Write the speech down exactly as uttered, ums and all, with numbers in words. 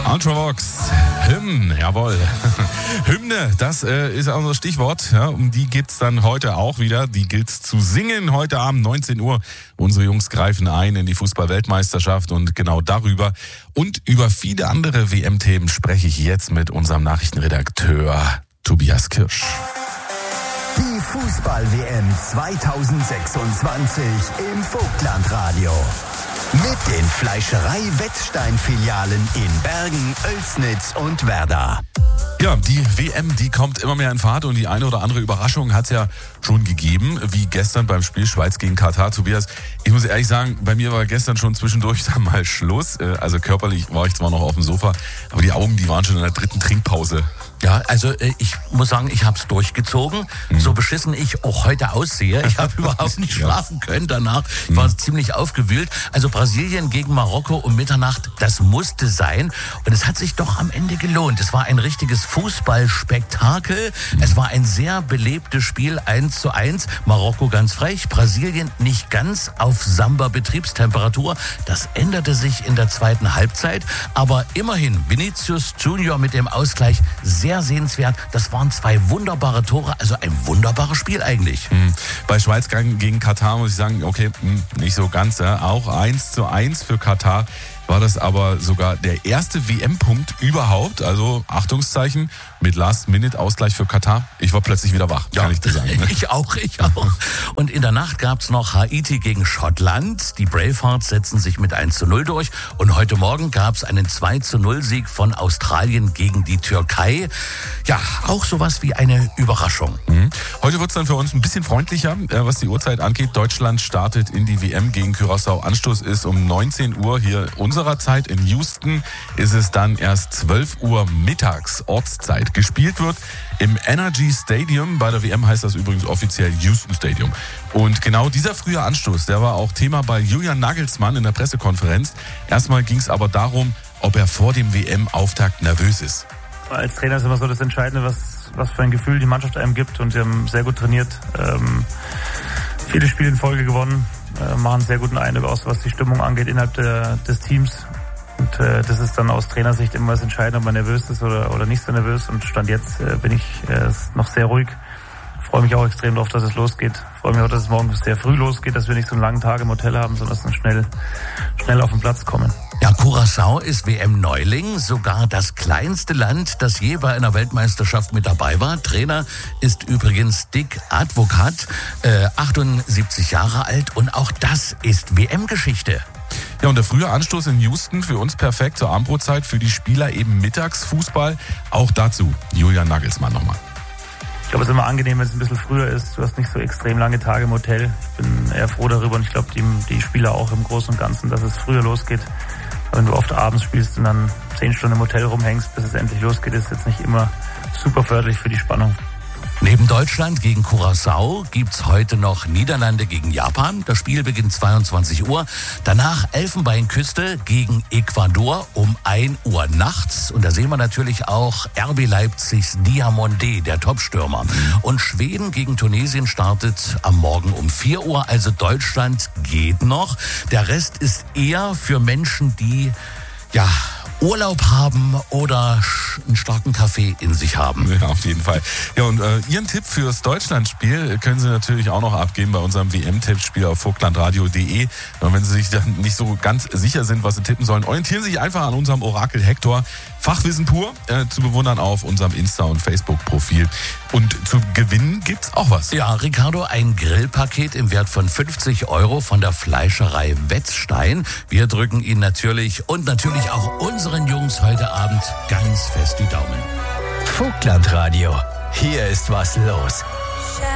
Ultravox, Hymn, jawohl. Hymne, das äh, ist unser Stichwort. Ja, um die gibt's dann heute auch wieder. Die gilt's zu singen. Heute Abend neunzehn Uhr. Unsere Jungs greifen ein in die Fußball-Weltmeisterschaft und genau darüber und über viele andere W M-Themen spreche ich jetzt mit unserem Nachrichtenredakteur Tobias Kirsch. Die Fußball-W M zweitausendsechsundzwanzig im Vogtlandradio. Mit den Fleischerei-Wettstein-Filialen in Bergen, Oelsnitz und Werder. Ja, die W M, die kommt immer mehr in Fahrt und die eine oder andere Überraschung hat es ja schon gegeben, wie gestern beim Spiel Schweiz gegen Katar. Tobias, ich muss ehrlich sagen, bei mir war gestern schon zwischendurch dann mal Schluss. Also körperlich war ich zwar noch auf dem Sofa, aber die Augen, die waren schon in der dritten Trinkpause. Ja, also ich muss sagen, ich habe es durchgezogen. Mhm. So beschissen ich auch heute aussehe. Ich habe überhaupt nicht schlafen können danach. Ich war mhm. ziemlich aufgewühlt. Also Brasilien gegen Marokko um Mitternacht, das musste sein. Und es hat sich doch am Ende gelohnt. Es war ein richtiges Fußballspektakel. Mhm. Es war ein sehr belebtes Spiel, eins zu eins. Marokko ganz frech, Brasilien nicht ganz auf Samba-Betriebstemperatur. Das änderte sich in der zweiten Halbzeit. Aber immerhin, Vinicius Junior mit dem Ausgleich sehr Sehr sehenswert. Das waren zwei wunderbare Tore, also ein wunderbares Spiel eigentlich. Mhm. Bei Schweiz gegen Katar muss ich sagen, okay, nicht so ganz. Ja. Auch eins zu eins für Katar war das aber sogar der erste W M-Punkt überhaupt. Also Achtungszeichen mit Last-Minute-Ausgleich für Katar. Ich war plötzlich wieder wach, kann ja, ich dir sagen. Ne? Ich auch, ich auch. Und in der Nacht gab es noch Haiti gegen Schottland. Die Bravehearts setzen sich mit eins zu null durch. Und heute Morgen gab es einen zwei zu null Sieg von Australien gegen die Türkei. Ja, auch sowas wie eine Überraschung. Mhm. Heute wird es dann für uns ein bisschen freundlicher, was die Uhrzeit angeht. Deutschland startet in die W M gegen Curaçao. Anstoß ist um neunzehn Uhr hier unserer Zeit. In Houston ist es dann erst zwölf Uhr mittags Ortszeit. Gespielt wird im Energy Stadium. Bei der W M heißt das übrigens offiziell Houston Stadium. Und genau dieser frühe Anstoß, der war auch Thema bei Julian Nagelsmann in der Pressekonferenz. Erstmal ging es aber darum, ob er vor dem W M-Auftakt nervös ist. Als Trainer ist immer so das Entscheidende, was, was für ein Gefühl die Mannschaft einem gibt. Und sie haben sehr gut trainiert, ähm, viele Spiele in Folge gewonnen, äh, machen einen sehr guten Eindruck aus, was die Stimmung angeht innerhalb der, des Teams. Und äh, das ist dann aus Trainersicht immer das Entscheidende, ob man nervös ist oder, oder nicht so nervös. Und Stand jetzt äh, bin ich äh, noch sehr ruhig. Freue mich auch extrem darauf, dass es losgeht. Freue mich auch, dass es morgen sehr früh losgeht, dass wir nicht so einen langen Tag im Hotel haben, sondern dass wir schnell, schnell auf den Platz kommen. Ja, Curaçao ist W M-Neuling, sogar das kleinste Land, das je bei einer Weltmeisterschaft mit dabei war. Trainer ist übrigens Dick Advocat, äh, achtundsiebzig Jahre alt, und auch das ist W M-Geschichte. Ja, und der frühe Anstoß in Houston für uns perfekt zur Abendbrotzeit, für die Spieler eben Mittagsfußball. Auch dazu Julian Nagelsmann nochmal. Ich glaube, es ist immer angenehm, wenn es ein bisschen früher ist. Du hast nicht so extrem lange Tage im Hotel. Ich bin eher froh darüber und ich glaube, die, die Spieler auch im Großen und Ganzen, dass es früher losgeht. Aber wenn du oft abends spielst und dann zehn Stunden im Hotel rumhängst, bis es endlich losgeht, ist jetzt nicht immer super förderlich für die Spannung. Neben Deutschland gegen Curaçao gibt's heute noch Niederlande gegen Japan. Das Spiel beginnt zweiundzwanzig Uhr. Danach Elfenbeinküste gegen Ecuador um ein Uhr nachts. Und da sehen wir natürlich auch R B Leipzigs Diamandé, der Topstürmer. Und Schweden gegen Tunesien startet am Morgen um vier Uhr. Also Deutschland geht noch. Der Rest ist eher für Menschen, die ja Urlaub haben oder einen starken Kaffee in sich haben. Ja, auf jeden Fall. Ja, und äh, Ihren Tipp fürs Deutschlandspiel können Sie natürlich auch noch abgeben bei unserem W M-Tippspiel auf vogtlandradio punkt de. Und wenn Sie sich dann nicht so ganz sicher sind, was Sie tippen sollen, orientieren Sie sich einfach an unserem Orakel Hector. Fachwissen pur, äh, zu bewundern auf unserem Insta- und Facebook-Profil. Und zu gewinnen gibt's auch was. Ja, Ricardo, ein Grillpaket im Wert von fünfzig Euro von der Fleischerei Wettstein. Wir drücken Ihnen natürlich und natürlich auch unseren Jungs heute Abend ganz fest die Daumen. Vogtlandradio. Hier ist was los.